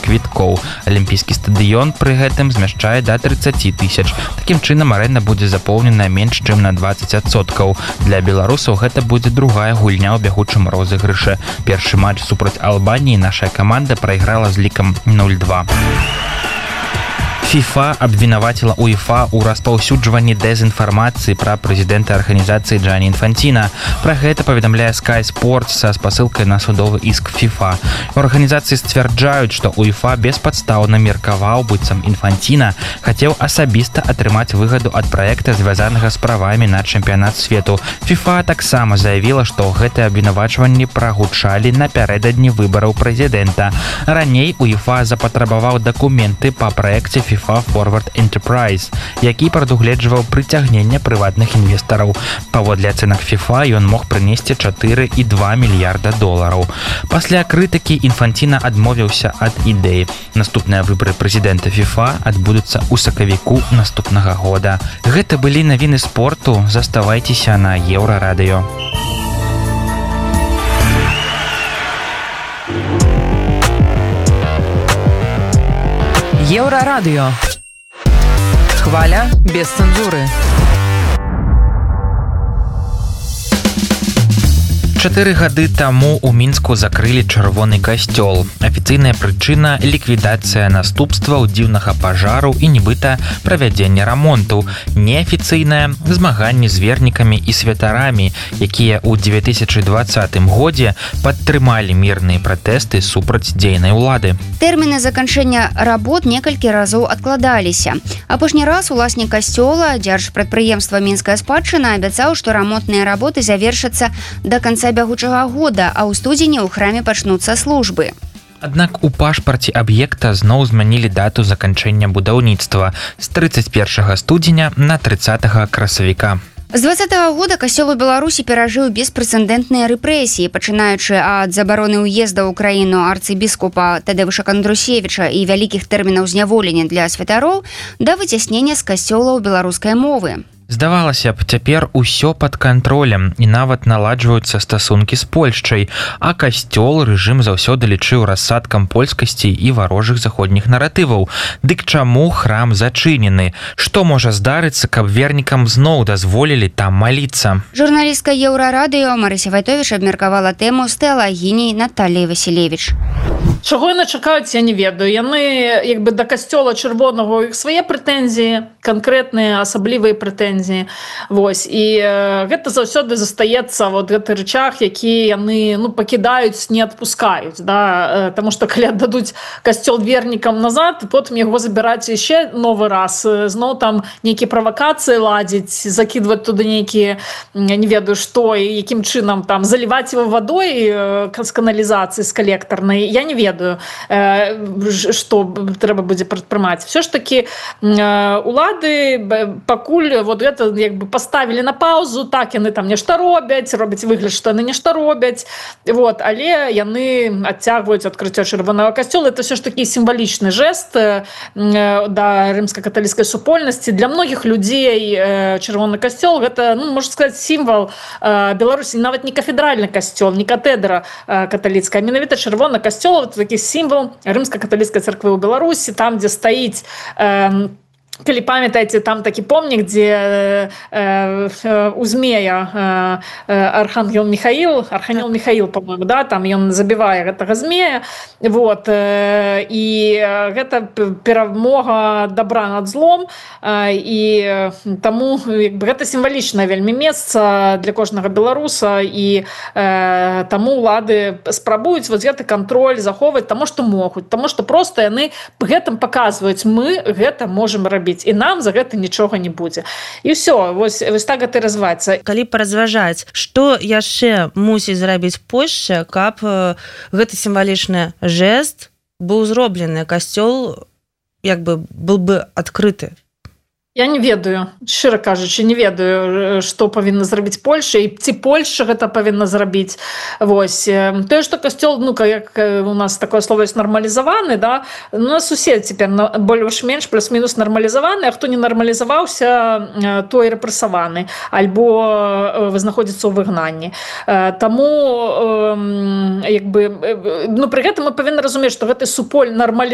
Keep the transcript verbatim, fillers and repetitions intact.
квіткоў. Алімпійскі стадыён пры гэтым змяшчае да тридцать тысяч. Такім чынам арэна будзе запоўнена менш чым на двадцать адсоткаў. Для беларусаў гэта будзе другая гульня ў бягучым розыгрышы. Першы матч супраць Албаніі нашая каманда прайграла з лікам нуль два. ФІФА абвінаваціла УЕФА ў распаўсюджванні дэзінфармацыі пра прэзідэнта арганізацыі Джані Інфанціна. Пра гэта паведамляе Sky Sports са спасылкай на судовы іск ФІФА. У арганізацыі сцвярджаюць, што УЕФА беспадстаўна меркаваў, быццам Інфанціна хацеў асабіста атрымаць выгаду ад праекта, звязанага з правамі на чэмпіянат свету. ФІФА таксама заявіла, што гэтыя абвінавачванні прагучалі напярэдадні выбараў прэзідэнта. Раней УЕФА запатрабаваў дакументы па праекце FIFA Forward Enterprise, які прадугледжваў прыцягненне прыватных інвестараў. Паводле ацэнак FIFA ён мог прынесці чатыры і два мільярда долараў. Пасля крытыкі Інфанціна адмовіўся ад ідэі. Наступныя выбары прэзідэнта FIFA адбудуцца ў сакавіку наступнага года. Гэта былі навіны спорту. Заставайцеся на Еўрарадыё. Еўрарадыё. Хваля без цэнзуры. Чатыры гады таму ў Мінску закрылі чырвоны касцёл. Афіцыйная прычына – ліквідацыя наступстваў дзіўнага пажару і нібыта правядзення рамонту. Неафіцыйная – змаганні з вернікамі і святарамі, якія ў две тысячы двадцатым годзе падтрымалі мірныя пратэсты супраць дзейнай улады. Тэрміны заканчэння работ некалькі разоў адкладаліся. Апошні раз уласнік касцёла, дзяржпрадпрыемства «Мінская спадчына» абяцаў, што рамонтныя работы завершацца да канца бягучага года, а ў студзені ў храме пачнуцца службы. Аднак у пашпарце аб'екта зноў змянілі дату заканчэння будаўніцтва з тридцать первого студзеня на тридцатого красавіка. З двадцатага года касцёл у Беларусі перажыў беспрэцэдэнтныя рэпрэсіі, пачынаючы ад забароны ўезда ў краіну арцыбіскупа Тадэвуша Кандрусевіча і вялікіх тэрмінаў зняволення для святароў да выцяснення з касцёлаў беларускай мовы. Здавалася б, цяпер усё пад кантролем і нават наладжваюцца стасункі з Польшчай, а касцёл рэжым заўсёды лічыў рассадкам польскасці і варожых заходніх наратываў. Дык чаму храм зачынены? Што можа здарыцца, каб вернікам зноў дазволілі там маліцца? Журналістка Еўрарадыё Марыся Вайтовіч абмеркавала тэму з тэалагіняй Наталіяй Васілевіч. Чаго яны чакаюць, я не ведаю. Яны як бы да касцёла чырвонага ў іх свае прэтэнзіі, канкрэтныя асаблівыя прэтэнзіі. Вось. І э, гэта заўсёды застаецца вот гэты рычаг, які яны ну, пакідаюць, не адпускаюць. Да? Таму што калі аддадуць касцёл вернікам назад, потым яго забіраць яшчэ новы раз, зноў там нейкія правакацыі ладзіць, закідваць туды нейкія, не ведаю што, і якім чынам там заліваць его вадой э, з каналізацыі, з калектарнай. Я не ведаю, што трэба будзе прадпрымаць. Все ж такі улады пакуль вот гэта як бы паставілі на паузу, так яны там нешта робяць, робяць выгляд, што яны нешта робяць, вот, але яны адцягваюць адкрыццё чырвонага касцёла. Это все ж такі сімвалічны жэст да рымска-каталіцкай супольнасці. Для многіх людзей чырвоны касцёл гэта, ну, можна сказаць, сімвал Беларусі, нават не кафедральны касцёл, не катедра каталіцкая, а менавіта чырвоны касцёл, такі сімвал рымска-каталіцкай царквы ў Беларусі, там, дзе стаіць э, калі памятаеце, там такі помнік, дзе э, э, у змея э, архангел Михаил, архангел Михаил, по-моему, да, там ён забівае гэтага змея, вот, э, і гэта перамога добра над злом, э, і таму як бы, гэта сімвалічнае вельмі месца для кожнага беларуса, і э, таму улады спрабуюць вот гэты кантроль захоўваць, таму што могуць, таму што проста яны гэтым паказваюць, мы гэта можам рабіць, і нам за гэта нічога не будзе. І ўсё, вось, вось так гэта разваецца. Калі паразважаць, што яшчэ мусіць зрабіць Польшча, каб гэты сімвалічны жэст быў зроблены, касцёл як бы был бы адкрыты? Я не ведаю, шчыра кажучы, не ведаю, што павінна зрабіць Польша, і ці Польша гэта павінна зрабіць. Вось. Тое, што касцёл, ну, як у нас такое слово ёсць, нармалізаваны, да? У нас усе цяпер больш-менш плюс-мінус нармалізаваны, а хто не нармалізаваўся, той рэпрэсаваны, альбо знаходзіцца ў выгнанні. Таму, як бы, ну, пры гэтым мы павінны разумець, што гэты суполь нармалізаваны